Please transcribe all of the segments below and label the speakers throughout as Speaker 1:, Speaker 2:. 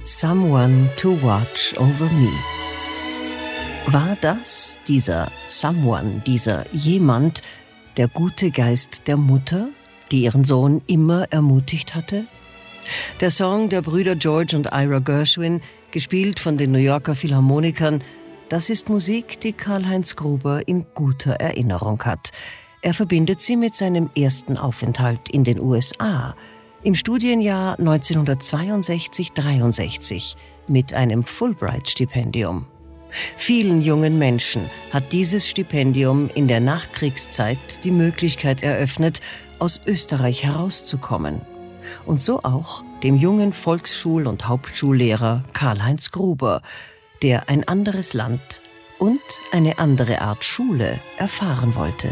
Speaker 1: Someone to Watch Over Me. War das dieser Someone, dieser jemand, der gute Geist der Mutter, die ihren Sohn immer ermutigt hatte? Der Song der Brüder George und Ira Gershwin, gespielt von den New Yorker Philharmonikern, das ist Musik, die Karl-Heinz Gruber in guter Erinnerung hat. Er verbindet sie mit seinem ersten Aufenthalt in den USA, im Studienjahr 1962-63, mit einem Fulbright-Stipendium. Vielen jungen Menschen hat dieses Stipendium in der Nachkriegszeit die Möglichkeit eröffnet, aus Österreich herauszukommen. Und so auch dem jungen Volksschul- und Hauptschullehrer Karl-Heinz Gruber, der ein anderes Land und eine andere Art Schule erfahren wollte.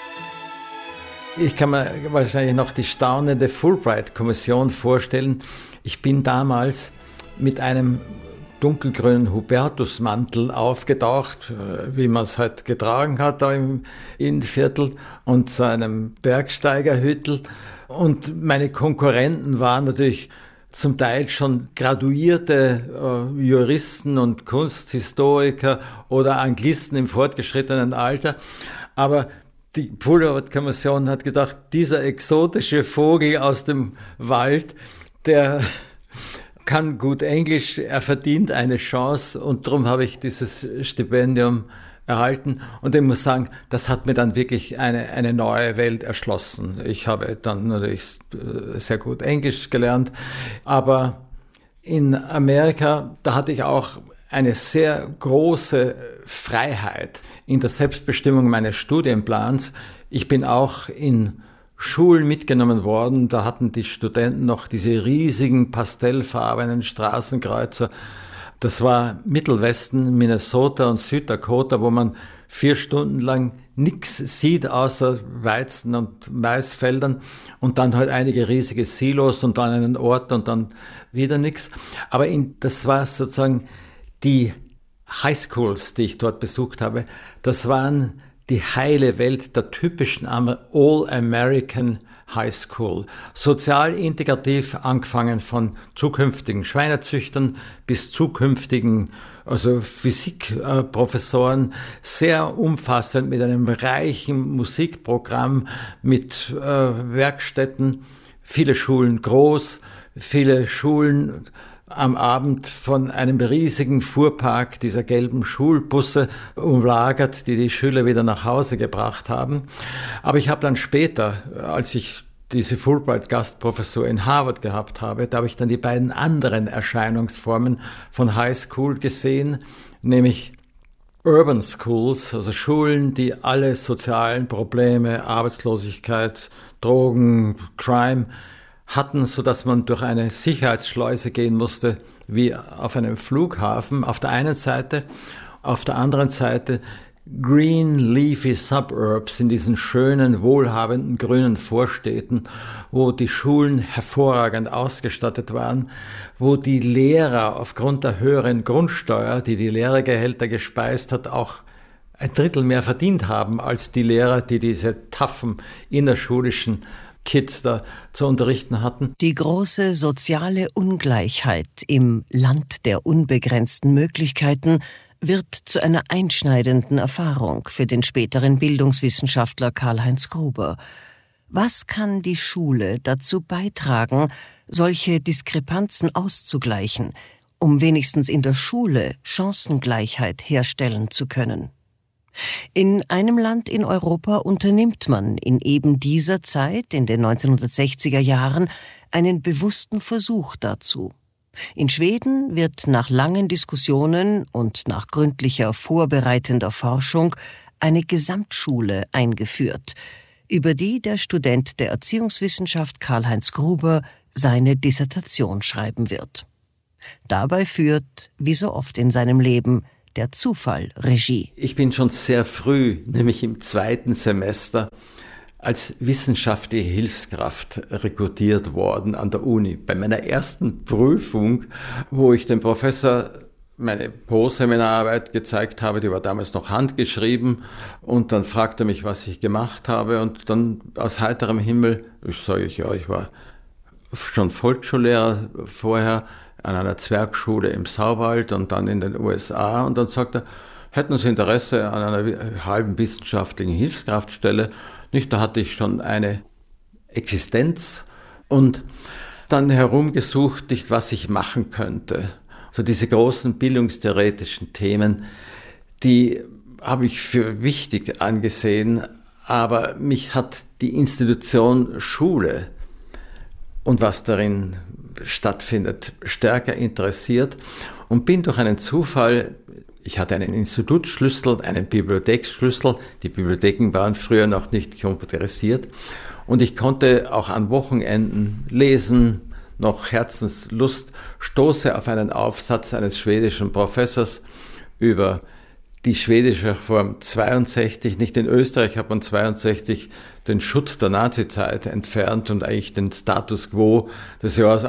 Speaker 2: Ich kann mir wahrscheinlich noch die staunende Fulbright-Kommission vorstellen. Ich bin damals mit einem dunkelgrünen Hubertusmantel aufgetaucht, wie man es halt getragen hat da im Innenviertel, und so einem Bergsteigerhüttel. Und meine Konkurrenten waren natürlich zum Teil schon graduierte Juristen und Kunsthistoriker oder Anglisten im fortgeschrittenen Alter. Aber die Fulbright-Kommission hat gedacht, dieser exotische Vogel aus dem Wald, der kann gut Englisch, er verdient eine Chance, und darum habe ich dieses Stipendium erhalten. Und ich muss sagen, das hat mir dann wirklich eine neue Welt erschlossen. Ich habe dann natürlich sehr gut Englisch gelernt, aber in Amerika, da hatte ich auch eine sehr große Freiheit in der Selbstbestimmung meines Studienplans. Ich bin auch in Schulen mitgenommen worden, da hatten die Studenten noch diese riesigen pastellfarbenen Straßenkreuzer. Das war Mittelwesten, Minnesota und Süddakota, wo man 4 Stunden lang nichts sieht außer Weizen- und Maisfeldern und dann halt einige riesige Silos und dann einen Ort und dann wieder nichts. Aber das war sozusagen die Highschools, die ich dort besucht habe. Das waren die heile Welt der typischen All-American High School. Sozial integrativ, angefangen von zukünftigen Schweinezüchtern bis zukünftigen Physikprofessoren, sehr umfassend mit einem reichen Musikprogramm, mit Werkstätten, viele Schulen groß, viele Schulen am Abend von einem riesigen Fuhrpark dieser gelben Schulbusse umlagert, die Schüler wieder nach Hause gebracht haben. Aber ich habe dann später, als ich diese Fulbright-Gastprofessur in Harvard gehabt habe, da habe ich dann die beiden anderen Erscheinungsformen von High School gesehen, nämlich Urban Schools, also Schulen, die alle sozialen Probleme, Arbeitslosigkeit, Drogen, Crime hatten, sodass man durch eine Sicherheitsschleuse gehen musste, wie auf einem Flughafen, auf der einen Seite. Auf der anderen Seite Green Leafy Suburbs in diesen schönen, wohlhabenden, grünen Vorstädten, wo die Schulen hervorragend ausgestattet waren, wo die Lehrer aufgrund der höheren Grundsteuer, die die Lehrergehälter gespeist hat, auch 1/3 mehr verdient haben als die Lehrer, die diese taffen innerschulischen Kids da zu unterrichten hatten.
Speaker 1: Die große soziale Ungleichheit im Land der unbegrenzten Möglichkeiten wird zu einer einschneidenden Erfahrung für den späteren Bildungswissenschaftler Karl-Heinz Gruber. Was kann die Schule dazu beitragen, solche Diskrepanzen auszugleichen, um wenigstens in der Schule Chancengleichheit herstellen zu können? In einem Land in Europa unternimmt man in eben dieser Zeit, in den 1960er Jahren, einen bewussten Versuch dazu. In Schweden wird nach langen Diskussionen und nach gründlicher vorbereitender Forschung eine Gesamtschule eingeführt, über die der Student der Erziehungswissenschaft Karl-Heinz Gruber seine Dissertation schreiben wird. Dabei führt, wie so oft in seinem Leben, der Zufall Regie.
Speaker 2: Ich bin schon sehr früh, nämlich im 2. Semester, als wissenschaftliche Hilfskraft rekrutiert worden an der Uni. Bei meiner ersten Prüfung, wo ich dem Professor meine Postseminararbeit gezeigt habe, die war damals noch handgeschrieben, und dann fragte er mich, was ich gemacht habe, und dann aus heiterem Himmel, ich war schon Volksschullehrer vorher, an einer Zwergschule im Sauwald und dann in den USA. Und dann sagt er, hätten Sie Interesse an einer halben wissenschaftlichen Hilfskraftstelle? Nicht, da hatte ich schon eine Existenz und dann herumgesucht, nicht, was ich machen könnte. Also diese großen bildungstheoretischen Themen, die habe ich für wichtig angesehen, aber mich hat die Institution Schule und was darin stattfindet, stärker interessiert und bin durch einen Zufall, ich hatte einen Institutsschlüssel, einen Bibliotheksschlüssel, die Bibliotheken waren früher noch nicht computerisiert und ich konnte auch an Wochenenden lesen, noch Herzenslust, stoße auf einen Aufsatz eines schwedischen Professors über die schwedische Reform 62, nicht in Österreich hat man 62 den Schutt der Nazizeit entfernt und eigentlich den Status quo des Jahres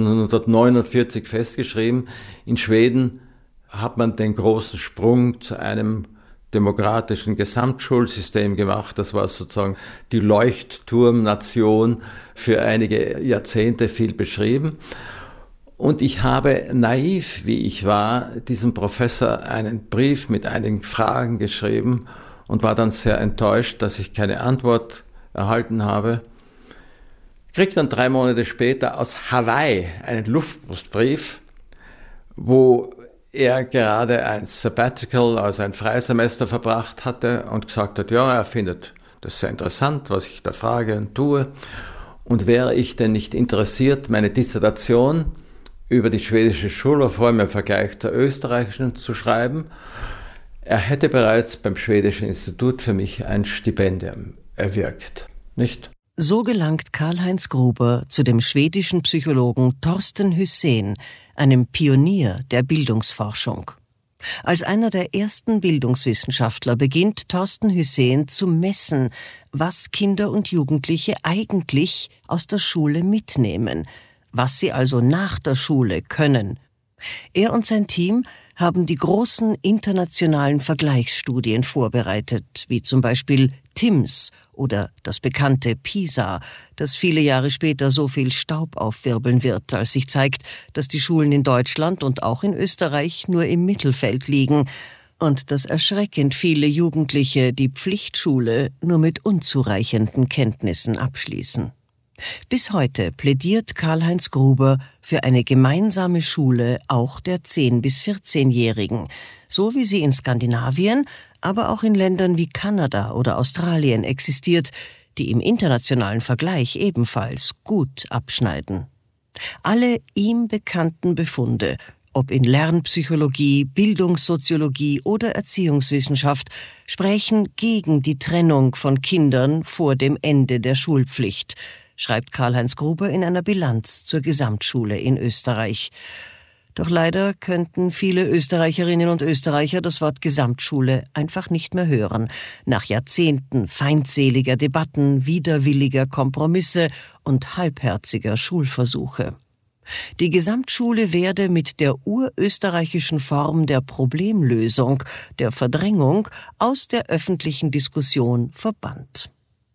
Speaker 2: 1849 festgeschrieben. In Schweden hat man den großen Sprung zu einem demokratischen Gesamtschulsystem gemacht. Das war sozusagen die Leuchtturmnation für einige Jahrzehnte viel beschrieben. Und ich habe, naiv wie ich war, diesem Professor einen Brief mit einigen Fragen geschrieben und war dann sehr enttäuscht, dass ich keine Antwort erhalten habe. Ich kriegte dann 3 Monate später aus Hawaii einen Luftpostbrief, wo er gerade ein Sabbatical, also ein Freisemester verbracht hatte und gesagt hat, ja, er findet das sehr interessant, was ich da frage und tue. Und wäre ich denn nicht interessiert, meine Dissertation über die schwedische Schulreform im Vergleich zur österreichischen zu schreiben. Er hätte bereits beim Schwedischen Institut für mich ein Stipendium erwirkt, nicht?
Speaker 1: So gelangt Karl-Heinz Gruber zu dem schwedischen Psychologen Thorsten Hysén, einem Pionier der Bildungsforschung. Als einer der ersten Bildungswissenschaftler beginnt Thorsten Hysén zu messen, was Kinder und Jugendliche eigentlich aus der Schule mitnehmen, was sie also nach der Schule können. Er und sein Team haben die großen internationalen Vergleichsstudien vorbereitet, wie zum Beispiel TIMSS oder das bekannte PISA, das viele Jahre später so viel Staub aufwirbeln wird, als sich zeigt, dass die Schulen in Deutschland und auch in Österreich nur im Mittelfeld liegen und dass erschreckend viele Jugendliche die Pflichtschule nur mit unzureichenden Kenntnissen abschließen. Bis heute plädiert Karl-Heinz Gruber für eine gemeinsame Schule auch der 10- bis 14-Jährigen, so wie sie in Skandinavien, aber auch in Ländern wie Kanada oder Australien existiert, die im internationalen Vergleich ebenfalls gut abschneiden. Alle ihm bekannten Befunde, ob in Lernpsychologie, Bildungssoziologie oder Erziehungswissenschaft, sprechen gegen die Trennung von Kindern vor dem Ende der Schulpflicht, schreibt Karl-Heinz Gruber in einer Bilanz zur Gesamtschule in Österreich. Doch leider könnten viele Österreicherinnen und Österreicher das Wort Gesamtschule einfach nicht mehr hören, nach Jahrzehnten feindseliger Debatten, widerwilliger Kompromisse und halbherziger Schulversuche. Die Gesamtschule werde mit der urösterreichischen Form der Problemlösung, der Verdrängung, aus der öffentlichen Diskussion verbannt.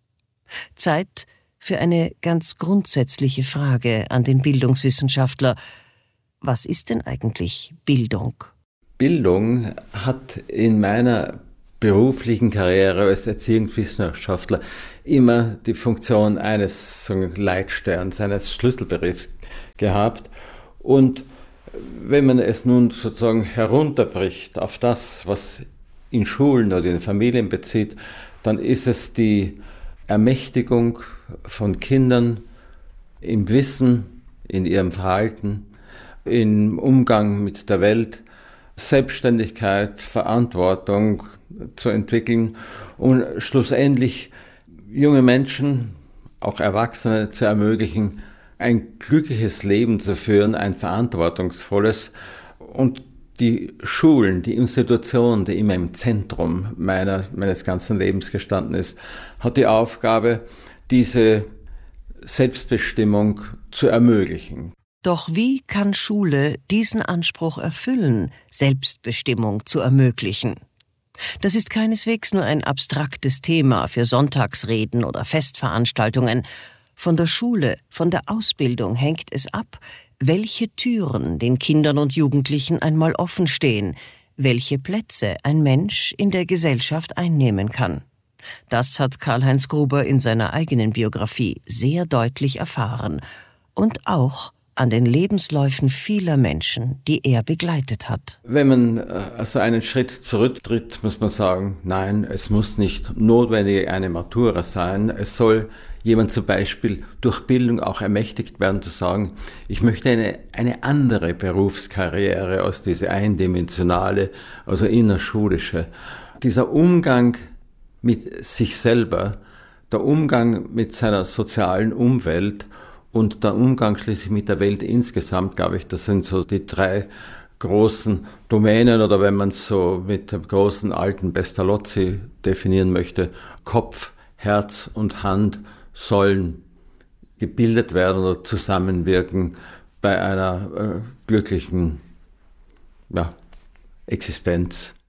Speaker 1: Zeit für eine ganz grundsätzliche Frage an den Bildungswissenschaftler. Was ist denn eigentlich Bildung?
Speaker 2: Bildung hat in meiner beruflichen Karriere als Erziehungswissenschaftler immer die Funktion eines Leitsterns, eines Schlüsselbegriffs gehabt. Und wenn man es nun sozusagen herunterbricht auf das, was in Schulen oder in Familien bezieht, dann ist es die Ermächtigung von Kindern im Wissen, in ihrem Verhalten, im Umgang mit der Welt, Selbstständigkeit, Verantwortung zu entwickeln und schlussendlich junge Menschen, auch Erwachsene zu ermöglichen, ein glückliches Leben zu führen, ein verantwortungsvolles. Und die Schulen, die Institution, die immer im Zentrum meines ganzen Lebens gestanden ist, hat die Aufgabe, diese Selbstbestimmung zu ermöglichen.
Speaker 1: Doch wie kann Schule diesen Anspruch erfüllen, Selbstbestimmung zu ermöglichen? Das ist keineswegs nur ein abstraktes Thema für Sonntagsreden oder Festveranstaltungen. Von der Schule, von der Ausbildung hängt es ab, welche Türen den Kindern und Jugendlichen einmal offen stehen, welche Plätze ein Mensch in der Gesellschaft einnehmen kann. Das hat Karl-Heinz Gruber in seiner eigenen Biografie sehr deutlich erfahren und auch an den Lebensläufen vieler Menschen, die er begleitet hat.
Speaker 2: Wenn man also einen Schritt zurücktritt, muss man sagen, nein, es muss nicht notwendig eine Matura sein. Es soll jemand zum Beispiel durch Bildung auch ermächtigt werden, zu sagen, ich möchte eine andere Berufskarriere als diese eindimensionale, also innerschulische. Dieser Umgang mit sich selber, der Umgang mit seiner sozialen Umwelt und der Umgang schließlich mit der Welt insgesamt, glaube ich, das sind so die 3 großen Domänen, oder wenn man es so mit dem großen alten Pestalozzi definieren möchte, Kopf, Herz und Hand sollen gebildet werden oder zusammenwirken bei einer glücklichen Existenz.